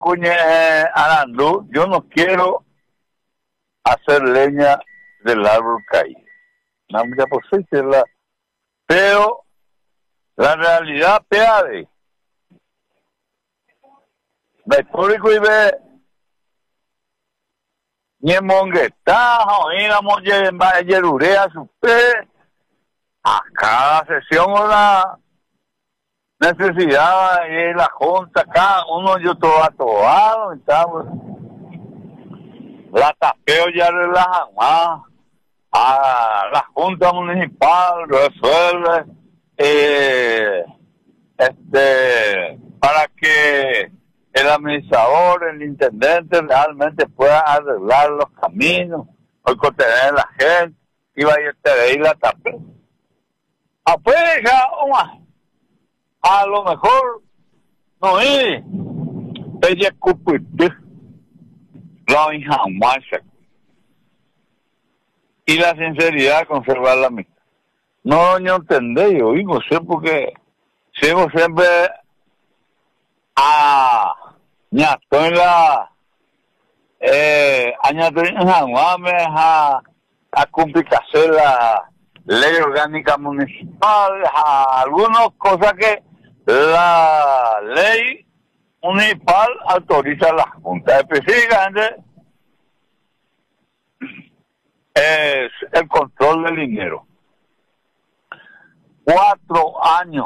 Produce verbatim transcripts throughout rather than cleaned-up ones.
Cuñe Arandú, yo no quiero hacer leña del árbol caído. No, ya pues sí, que la, pero la realidad peade. De público y ve ni mongueta, y la monje en Vallerurea, su pe, a cada sesión una necesidad y la junta, cada uno yo todo atobado, estamos. La tapeo ya relajan más. A la Junta Municipal resuelve eh, este para que el administrador, el intendente realmente pueda arreglar los caminos, o contener la gente, y vaya a tener la tapeo. Afuera, a lo mejor no es ella cupite la hija más y la sinceridad conservar la mitad. No, no entendéis, yo no sé por qué sigo siempre a ñato en la eh, a ñato en a a complicarse la ley orgánica municipal, a algunas cosas que la ley municipal autoriza a la Junta, específicamente es el control del dinero. Cuatro años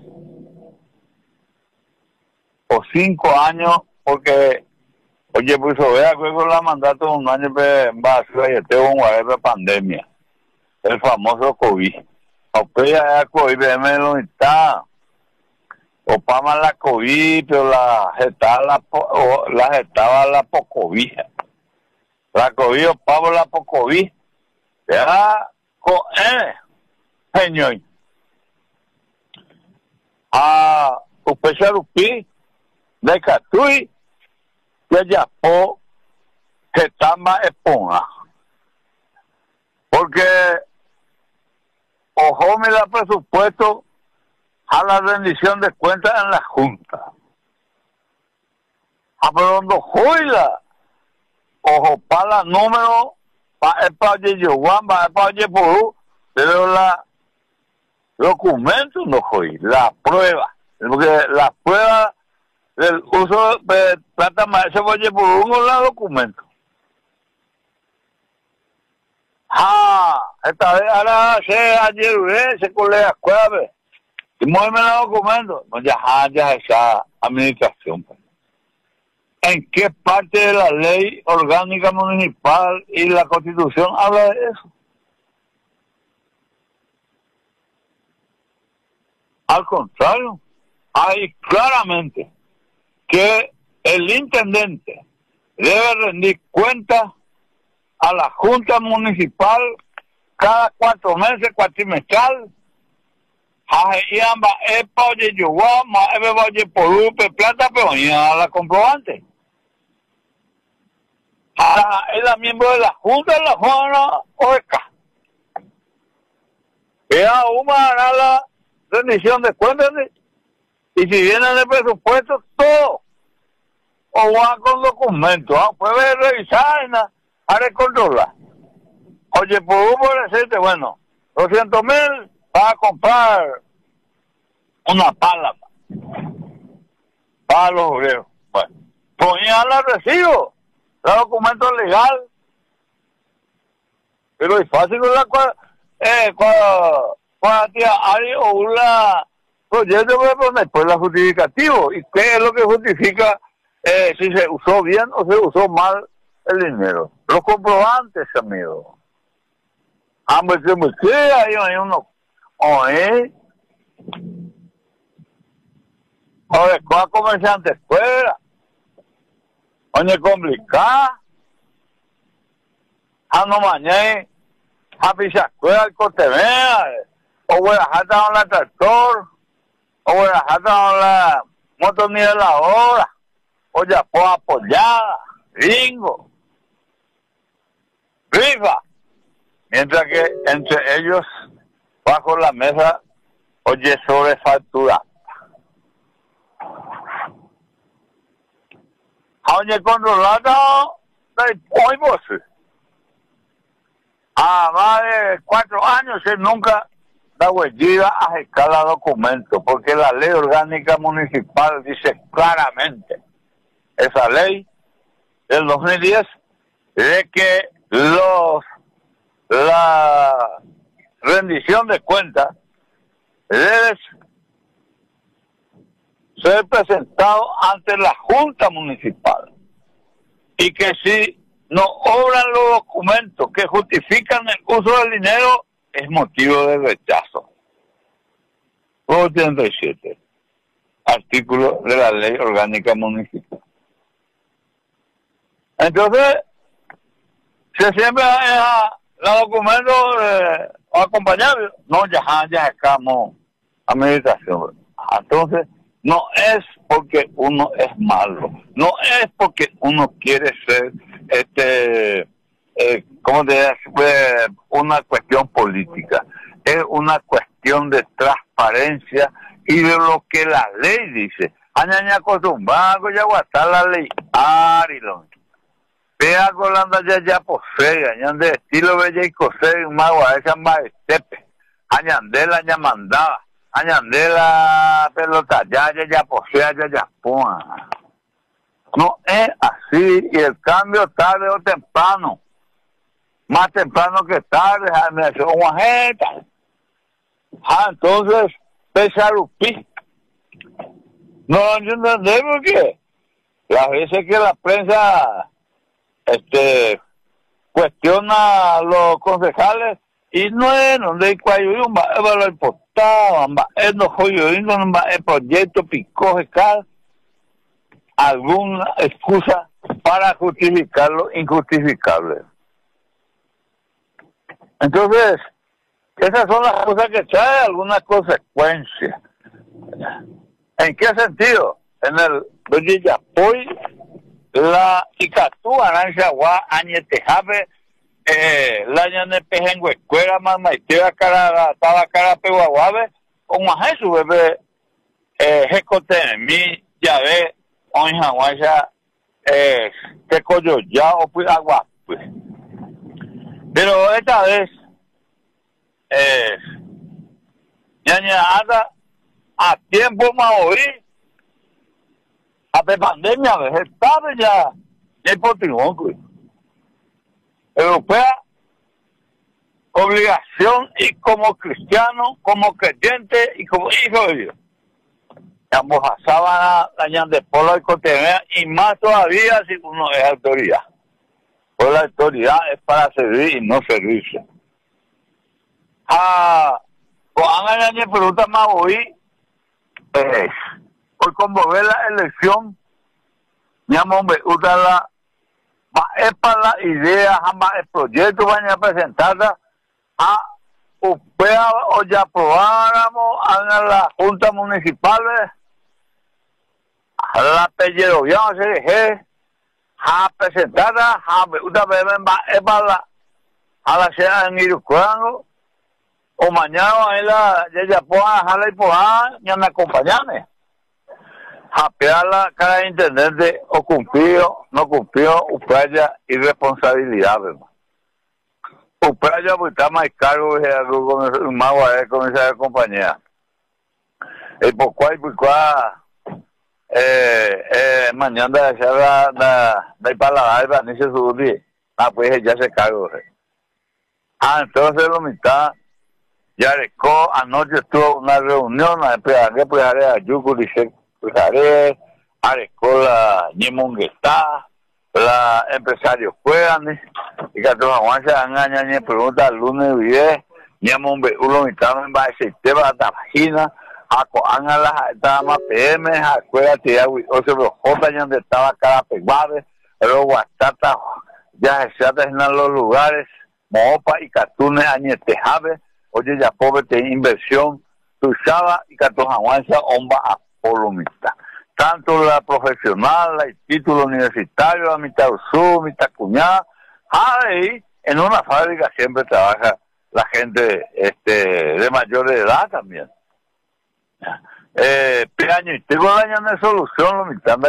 o cinco años, porque, oye, pues vea que con la mandato un año en base y este un de pandemia, el famoso COVID. O pues ya COVID, me lo está. O para la COVID, pero la estaba la, o, la estaba la pocovija. La COVID o pavo la pocoví. Ya con eh señor. A upesa rupi de catui que ya po que tama esponja. Porque ojo me da presupuesto a la rendición de cuentas en la Junta. A pero no juila ojo para número para el país Yoguán, para el país Porú, pero la documentos no fue, la prueba, porque la prueba del uso de plata maestra país Porú no la documento. Ah, esta vez ahora se ayer se colega escuela, y muéveme los documentos, no ya ya esa administración. ¿En qué parte de la ley orgánica municipal y la Constitución habla de eso? Al contrario, hay claramente que el intendente debe rendir cuenta a la Junta Municipal cada cuatro meses, cuatrimestral. Ahí amba epa oye yuwa, ma ebe oye porú, pe plata, pero ya la comprobante. Ahora, es miembro de la Junta de la Juana Oeca. Ella una hará la rendición de cuentas y si viene de presupuesto, todo. O va con documentos, ¿ah? Puede revisar, ¿no? Haré controlar. Oye, por un decirte, bueno, doscientos mil para comprar una pala para los obreros. Bueno, ponía la recibo. El documento legal, pero es fácil la eh, cuando tía hay o una proyecto puede poner pues la justificativo y qué es lo que justifica eh, si se usó bien o se usó mal el dinero. Los comprobantes, amigo. Ambos se me queda ahí hay uno oye oye cuál comerciante fuera. Oye, complicada. A no mañana, a pisar cueva el cortemea, o voy a dejar en la tractor, o voy a dejar en la motoniveladora, o ya puedo apoyada, gringo, rifa. Mientras que entre ellos, bajo la mesa, oye, sobre factura. Aunque controlado, hoy vos. A más de cuatro años se nunca da huellida a escala documento, porque la ley orgánica municipal dice claramente, esa ley del dos mil diez, de que los la rendición de cuentas debe ser presentado ante la Junta Municipal y que si no obran los documentos que justifican el uso del dinero es motivo de rechazo. ochenta y siete, artículo de la Ley Orgánica Municipal. Entonces, se siempre los documentos eh, acompañados, no, ya, ya estamos a meditación. Entonces, no es porque uno es malo, no es porque uno quiere ser, este, eh, ¿cómo te diría? Una cuestión política, es una cuestión de transparencia y de lo que la ley dice. Añaña acostumbrado ya guardar la ley, arilo. Vea Golanda ya ya posee, añande estilo bella y cosé, un mago a esa maestepe, añandela ya mandaba. Añande la pelota, ya, ya, ya, posea, ya, ya, pum. No es así, y el cambio tarde o temprano, más temprano que tarde, me hace una jeta. Ah, entonces, pesarupí. No, yo no entiendo por qué. Las veces que la prensa, este, cuestiona a los concejales, y no es donde hay cuayo, un valor importado, es no joyo, el proyecto picoje cada alguna excusa para justificar lo injustificable. Entonces, esas son las cosas que traen algunas consecuencias. ¿En qué sentido? En el Yapoy, la Icatú, Arancia, Gua, Añetejabe, Eh, la ñane pejengo escuela mamá y tira cara estaba cara peguaguabe con más eso bebé eh jecote mi ya ve on hawaia eh que coyo ya o pues agua pues pero esta vez eh ñaña anda a tiempo más hoy a de pandemia de estaba ya el potigón pues europea, obligación y como cristiano, como creyente y como hijo de Dios. Ambos sábana, dañan de polo y cotemea, y más todavía si uno es autoridad. Pues la autoridad es para servir y no servirse. Ah, pues han añadido pregunta más hoy, eh, hoy como ve la elección, mi amor, me gusta la es para la idea, jamás el proyecto van a presentar a upea o ya aprobáramos a la Junta Municipal, a la Pellerovia, a C D G, a presentar a una vez es para la a la cena en Irucuango, o mañana a la ya ya puedan dejarla y puedan ya me acompañarme. Japearla cada intendente o cumplió, no cumplió, upaya irresponsabilidad, ¿verdad? Upaya pues está más caro que algo con un mago a con esa compañía. Y por cual, por cual, eh, eh, mañana de la, la, la paladar, ni se sube, ah, pues ya se cargó. Ah, entonces lo mitad, ya recó, anoche estuvo una reunión, a que pues haré a Yucu, dice, pues haré, arecó la Ñemonguetá, la empresarios puedan, y que todos aguantan, han añadido preguntas al lunes y diez, Ñemombe, uno mitad me va a decir, te va a la página, a coan a las damas P M, a cueva tía, o se lo jota, donde estaba cada peguade, pero guatata, ya se en los lugares, Moopa y Catunes, Añetejave, oye, ya pobre te inversión, Tuchaba y Catojahuanza, Omba a Polomita. Tanto la profesional, el título universitario, la mitad sur, mitad cuñada, ahí en una fábrica siempre trabaja la gente este de mayor edad también. Eh, Piaño, y tengo daño de solución, lo mitad de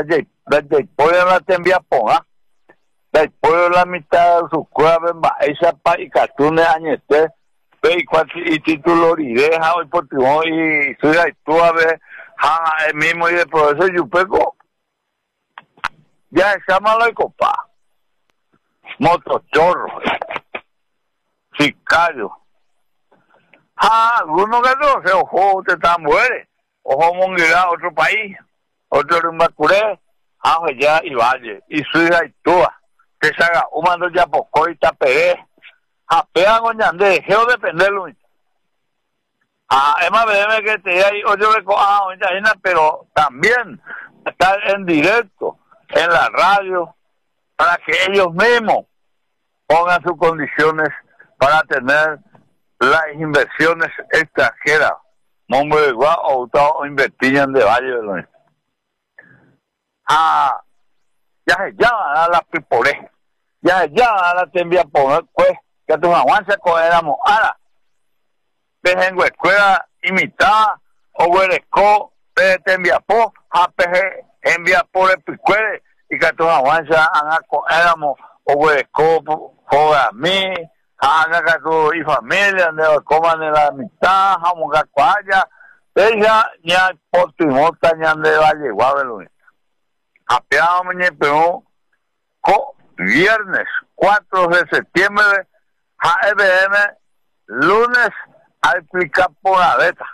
después de la tembia ponga, después de la mitad de su cueva, esa pa y catune añete, y título y deja hoy por ti y soy ahí tú a ver, el mismo y de profesor Yupeco, ya está malo y copa, motochorro, sicario. Ah, algunos que no se ojo, te están muere, ojo monguera, otro país, otro rumbacuré, ah, ya y valle, y soy ahí tú, te saga, un mando ya poco y taperé. Apean oñande, geo dependerlo. Ah, es más breve que te hay ocho que ah, oña, pero también estar en directo en la radio para que ellos mismos pongan sus condiciones para tener las inversiones extranjeras. Mombo de Guá o invertían de Valle de los Ah, ya se llaman a la pipolé, ya se llaman a la tembia por pues que tu aguanza cogeramos ahora dejen escuela imitada o huereco de tembiapo a peje envía por el picuere y que tu aguanza haga cogeramos o huereco joda mí haga que tu y familia de coman de la mitad jamón cacuaya ella ya por tu mota ya de valle guabelo apeado me pero viernes cuatro de septiembre a E B M, lunes, a explicar por la beta.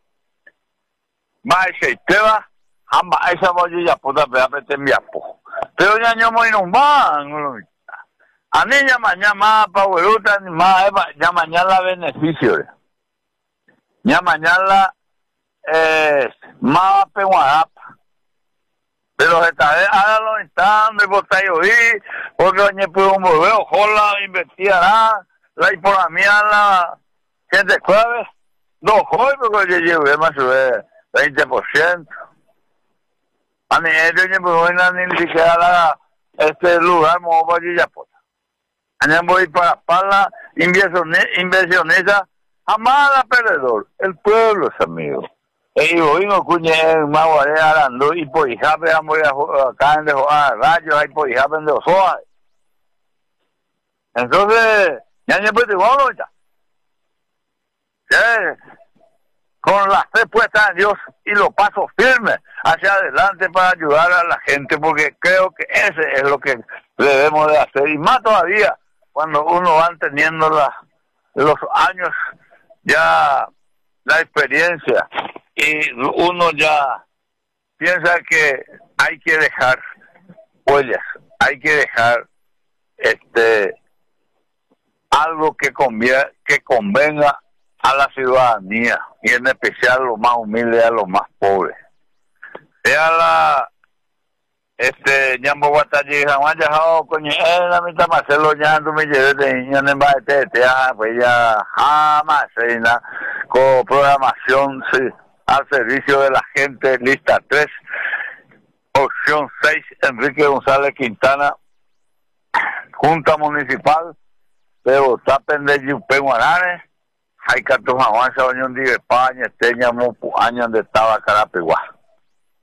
Va ese tema, amba esa bollilla puta peda pete miapo. Pero ya no muy normal. A niña mañana pa hueruta ni más ya mañana beneficio. Ya mañana eh más peguarapa. Pero esta vez ahora lo están de botar yo porque oye pues un volver ojalá investigará la economía la gente clave no hoy porque yo llevo más de veinte por ciento a mí ellos no pueden ni siquiera la este lugar como para ya pues allá voy para para inversionista jamás la perdedor el pueblo es amigo y hoy no cuñe más guaré arando y por hija veamos acá en de rayos hay por hija de Osoa entonces ya no puede bueno ya con la fe puesta en Dios y los pasos firmes hacia adelante para ayudar a la gente porque creo que ese es lo que debemos de hacer y más todavía cuando uno va teniendo la, los años ya la experiencia y uno ya piensa que hay que dejar huellas, hay que dejar este algo que conviene, que convenga a la ciudadanía y en especial a los más humildes, a los más pobres. Sea la este ñambo guataji jamás ya ho coño eh la mitad Marcelo ya tú me lleves de niño en embate te pues ya jamás reina con programación sí, al servicio de la gente lista tres opción seis Enrique González Quintana Junta Municipal de Botapen de Yupeguaranes hay cartos avanza unión de España este ñamo año donde estaba Carapeguá